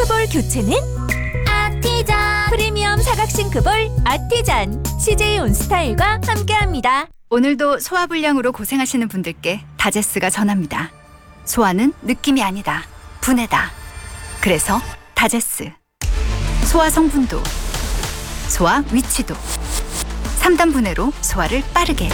싱크볼 교체는 아티잔. 프리미엄 사각 싱크볼 아티잔. CJ 온스타일과 함께합니다. 오늘도 소화불량으로 고생하시는 분들께 다제스가 전합니다. 소화는 느낌이 아니다. 분해다. 그래서 다제스. 소화 성분도, 소화 위치도. 3단 분해로 소화를 빠르게.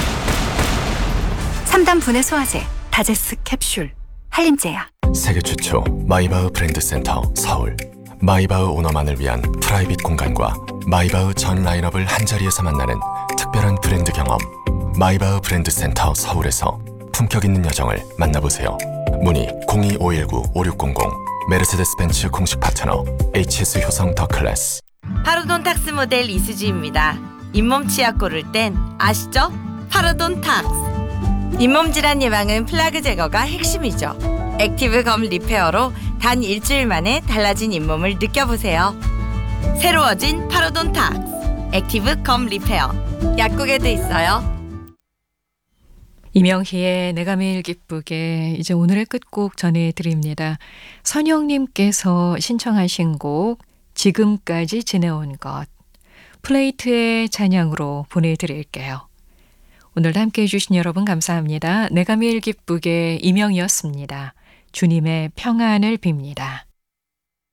3단 분해 소화제 다제스 캡슐. 한림제약. 세계 최초 마이바흐 브랜드 센터 서울. 마이바흐 오너만을 위한 프라이빗 공간과 마이바흐 전 라인업을 한자리에서 만나는 특별한 브랜드 경험. 마이바흐 브랜드 센터 서울에서 품격 있는 여정을 만나보세요. 문의 02-519-5600. 메르세데스 벤츠 공식 파트너 HS 효성 더 클래스. 파로돈탁스 모델 이수지입니다. 잇몸 치약 고를 땐 아시죠? 파로돈탁스. 잇몸 질환 예방은 플라그 제거가 핵심이죠. 액티브 검 리페어로 단 일주일 만에 달라진 잇몸을 느껴보세요. 새로워진 파로돈탁스 액티브 검 리페어. 약국에도 있어요. 이명희의 내가 매일 기쁘게 이제 오늘의 끝곡 전해드립니다. 선영님께서 신청하신 곡 지금까지 지내온 것 플레이트의 찬양으로 보내드릴게요. 오늘도 함께해 주신 여러분 감사합니다. 내가 매일 기쁘게 이명희였습니다. 주님의 평안을 빕니다.